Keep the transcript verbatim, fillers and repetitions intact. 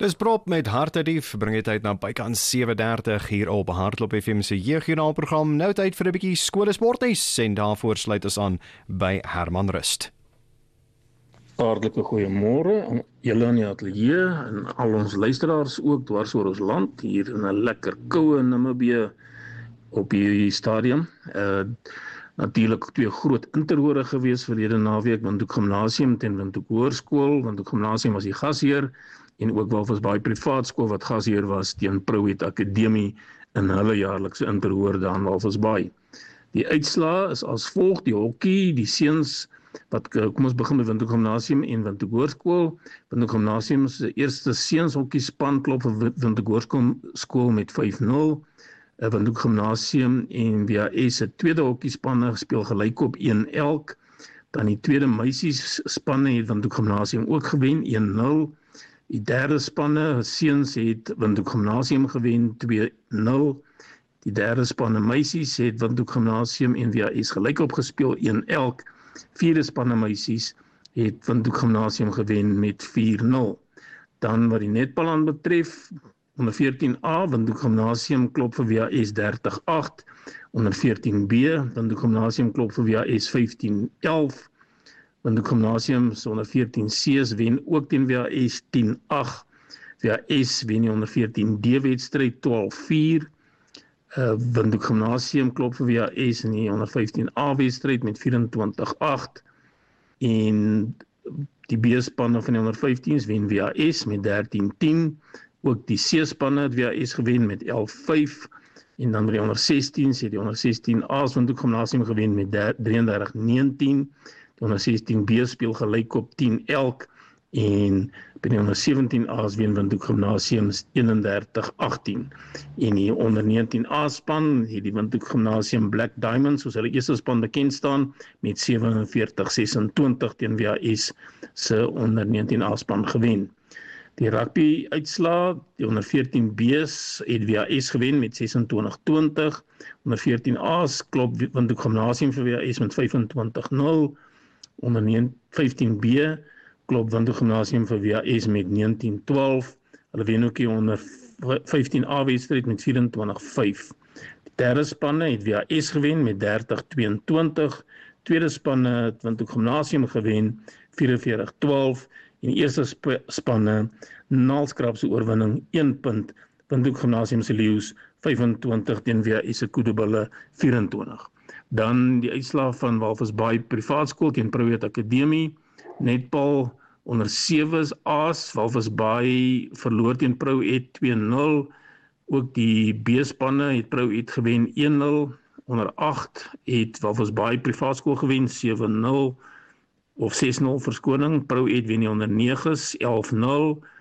Dis Prop met Hartedief, bring dit uit na bykans sewe dertig hier op Hardloop F M se jeugjoernaalprogram. Nou tyd vir 'n bietjie skoolsportnuus en daarvoor sluit ons aan by Herman Rust. Hartlike goeiemôre aan julle in die ateljee en al ons luisteraars ook dwars oor ons land hier in 'n lekker koue Namibië op die stadium. Uh natuurlik twee groot interhore gewees verlede naweek, Windhoek Gimnasium teen Windhoek Hoërskool. Windhoek Gimnasium was die gasheer en ook Walvisbaai privaat skool wat gasheer was teen Prouet Akademie in hulle jaarlikse interhoor daar in Walvisbaai. Die uitslae is as volg: die hokkie, die seuns wat kom ons begin met Windhoek Gimnasium en Windhoek Hoërskool. Windhoek Gimnasium se eerste seuns hokkie span klop vir Windhoek Hoërskool met vyf nul. Windhoek Gimnasium en V A S se tweede hokkie spanne speel gelyk op een elk. Dan die tweede meisies spanne het Windhoek Gimnasium ook gewen een nul. Die derde spanne seuns het Windhoek Gimnasium gewen twee nul. Die derde spanne meisies het Windhoek Gimnasium en V A S gelyk op gespeel een elk. Vierde spanne meisies het Windhoek Gimnasium gewen met vier nul. Dan wat die netbal aan betref, onder veertien A, Windhoek Gimnasium klop vir V A S dertig agt. Onder veertien B, Windhoek Gimnasium klop vir V A S vyftien elf. Windhoek Gimnasium onder veertien C's wen ook teen V A S tien agt. V A S wen die onder veertien D wedstryd twaalf vier. Uh, Windhoek Gimnasium klop vir V A S in die onder vyftien A wedstryd met vyf-en-twintig agt. En die B-spanne van die onder vyftiens wen V A S met dertien tien. Ook die C-spanne het V A S gewen met elf vyf. En dan by die onder sestiens het die onder sestien A's Windhoek Gimnasium gewen met drieëndertig negentien. Die onder sestien B speel gelyk op tien elk. En by die onder sewentien A's wen Windhoek Gimnasium eenendertig agttien. En die onder negentien A span het die Windhoek Gimnasium Black Diamonds, soos hulle eerste span bekend staan, met sewenveertig sesentwintig teen V A S se onder negentien A span gewen. Die rugby uitslaa, die onder veertien B's het V A S gewen met sesentwintig twintig. Onder veertien A's klop Windhoek Gimnasium vir V A S met vyf-en-twintig nul. Onder vyftien B klop Windhoek Gimnasium vir V A S met negentien twaalf. Hulle wen ook die onder vyftien A wedstryd met vyf-en-twintig vyf. Die derde spanne het V A S gewen met dertig tweeëntwintig. Tweede spanne het Windhoek Gimnasium gewen vyf-en-veertig twaalf. En die eerste sp spanne naalskrapse oorwinning een punt. Windhoek Gimnasium se leeu's vyf-en-twintig teen V A S se Koedebulle vyf-en-twintig. Dan die uitslae van Walvisbaai privaat skool teen Prouet Akademie. Netbal onder sewe A's, Walvisbaai verloor teen Prouet twee nul. Ook die B-spanne het Prouet gewen een nul. Onder agt het Walvisbaai privaat skool gewen sewe nul. Of ses nul verskoning. Prouet wen die onder neges elf nul.